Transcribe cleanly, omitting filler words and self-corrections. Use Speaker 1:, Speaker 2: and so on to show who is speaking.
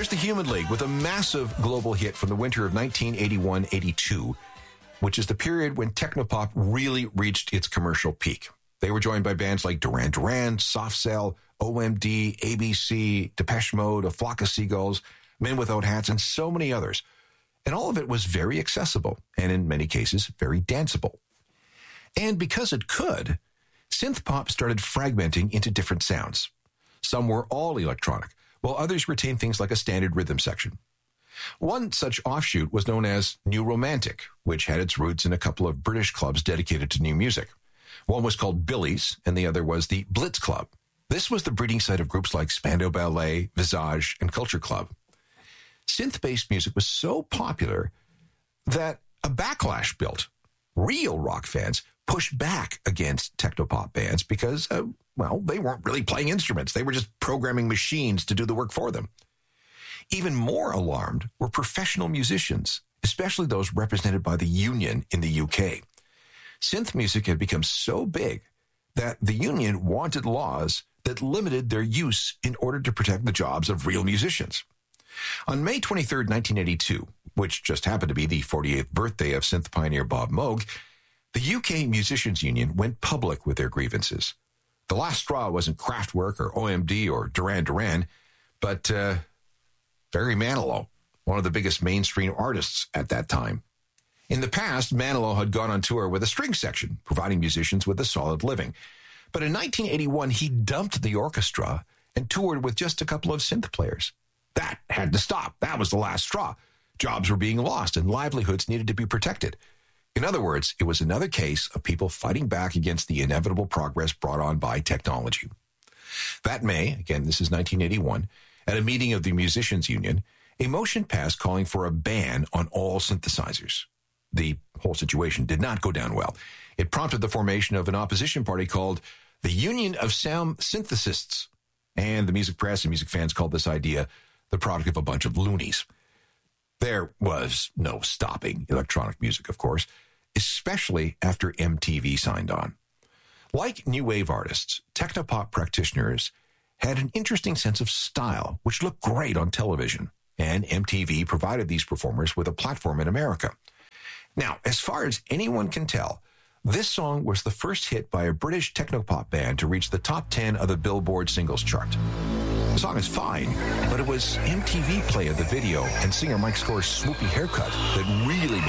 Speaker 1: There's the Human League with a massive global hit from the winter of 1981-82, which is the period when technopop really reached its commercial peak. They were joined by bands like Duran Duran, Soft Cell, OMD, ABC, Depeche Mode, A Flock of Seagulls, Men Without Hats, and so many others. And all of it was very accessible, and in many cases, very danceable. And because it could, synth pop started fragmenting into different sounds. Some were all electronic, while others retained things like a standard rhythm section. One such offshoot was known as New Romantic, which had its roots in a couple of British clubs dedicated to new music. One was called Billy's, and the other was the Blitz Club. This was the breeding site of groups like Spandau Ballet, Visage, and Culture Club. Synth-based music was so popular that a backlash built. Real rock fans pushed back against technopop bands because, they weren't really playing instruments. They were just programming machines to do the work for them. Even more alarmed were professional musicians, especially those represented by the Union in the UK. Synth music had become so big that the Union wanted laws that limited their use in order to protect the jobs of real musicians. On May 23, 1982, which just happened to be the 48th birthday of synth pioneer Bob Moog, the UK Musicians Union went public with their grievances. The last straw wasn't Kraftwerk or OMD or Duran Duran, but Barry Manilow, one of the biggest mainstream artists at that time. In the past, Manilow had gone on tour with a string section, providing musicians with a solid living. But in 1981, he dumped the orchestra and toured with just a couple of synth players. That had to stop. That was the last straw. Jobs were being lost and livelihoods needed to be protected. In other words, it was another case of people fighting back against the inevitable progress brought on by technology. That May, again, this is 1981, at a meeting of the Musicians Union, a motion passed calling for a ban on all synthesizers. The whole situation did not go down well. It prompted the formation of an opposition party called the Union of Sound Synthesists, and the music press and music fans called this idea the product of a bunch of loonies. There was no stopping electronic music, of course, especially after MTV signed on. Like new wave artists, technopop practitioners had an interesting sense of style, which looked great on television, and MTV provided these performers with a platform in America. Now, as far as anyone can tell, this song was the first hit by a British technopop band to reach the top 10 of the Billboard singles chart. The song is fine, but it was MTV play of the video and singer Mike Score's swoopy haircut that really made